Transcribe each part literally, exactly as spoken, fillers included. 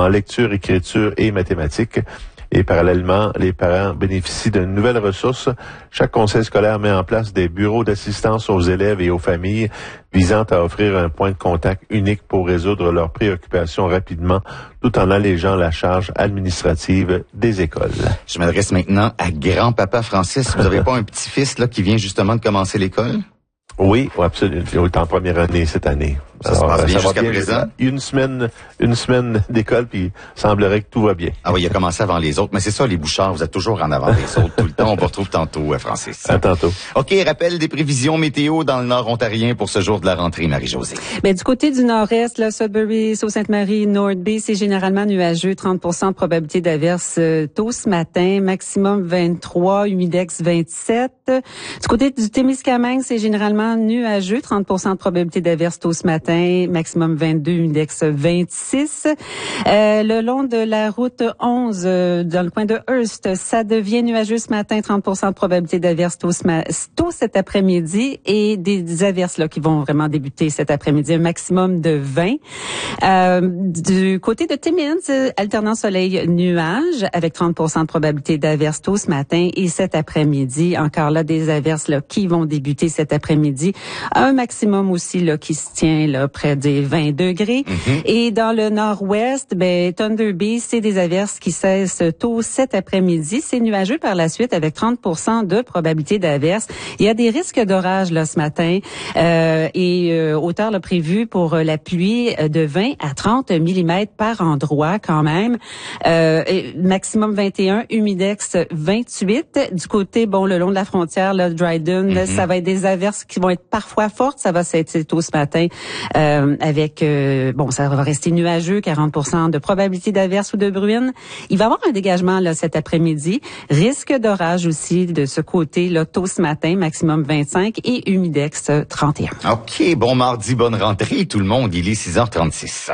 en lecture, écriture et mathématiques. Et parallèlement, les parents bénéficient d'une nouvelle ressource. Chaque conseil scolaire met en place des bureaux d'assistance aux élèves et aux familles visant à offrir un point de contact unique pour résoudre leurs préoccupations rapidement, tout en allégeant la charge administrative des écoles. Je m'adresse maintenant à grand-papa Francis. Vous n'avez pas un petit-fils là qui vient justement de commencer l'école? Oui, absolument. Il est en première année cette année. Ça Alors, se passe bien jusqu'à présent? Une semaine, une semaine d'école, puis il semblerait que tout va bien. Ah oui, il a commencé avant les autres, mais c'est ça, les bouchards, vous êtes toujours en avant des autres tout le temps. On vous retrouve tantôt, Francis. À tantôt. OK, rappel des prévisions météo dans le nord ontarien pour ce jour de la rentrée, Marie-Josée. Ben, du côté du nord-est, là, Sudbury, Sault-Sainte-Marie, North Bay, c'est généralement nuageux, trente pour cent de probabilité d'averse euh, tôt ce matin, maximum vingt-trois, humidex vingt-sept. Du côté du Témiscamingue, c'est généralement nuageux, trente pour cent de probabilité d'averse tôt ce matin, maximum vingt-deux, index vingt-six. Euh, le long de la route onze, euh, dans le coin de Hearst, ça devient nuageux ce matin, trente pour cent de probabilité d'averse tôt, ce ma- tôt cet après-midi et des, des averses là qui vont vraiment débuter cet après-midi, un maximum de vingt. Euh, du côté de Timmins, alternant soleil-nuage avec trente pour cent de probabilité d'averse tôt ce matin et cet après-midi, encore là des averses là qui vont débuter cet après-midi, un maximum aussi là qui se tient là près des vingt degrés. Mm-hmm. Et dans le nord-ouest, ben Thunder Bay, c'est des averses qui cessent tôt cet après-midi. C'est nuageux par la suite avec trente pour cent de probabilité d'averse. Il y a des risques d'orage là ce matin euh, et euh, hauteur là, prévue pour la pluie de vingt à trente millimètres par endroit quand même. Euh, et maximum vingt et un, humidex vingt-huit. Du côté, bon, le long de la frontière, là, Dryden, mm-hmm. là, ça va être des averses qui vont être parfois fortes. Ça va s'être tôt ce matin euh, avec, euh, bon, ça va rester nuageux, quarante pour cent de probabilité d'averse ou de bruine. Il va y avoir un dégagement là cet après-midi. Risque d'orage aussi de ce côté, là, tôt ce matin, maximum vingt-cinq et humidex trente et un. OK, bon mardi, bonne rentrée tout le monde. Il est six heures trente-six.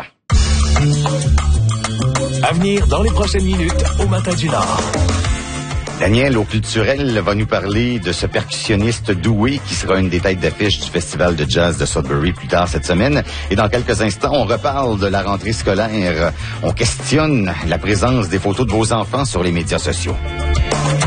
À venir dans les prochaines minutes au Matin du Nord. Daniel, au culturel, va nous parler de ce percussionniste doué qui sera une des têtes d'affiche du Festival de jazz de Sudbury plus tard cette semaine. Et dans quelques instants, on reparle de la rentrée scolaire. On questionne la présence des photos de vos enfants sur les médias sociaux.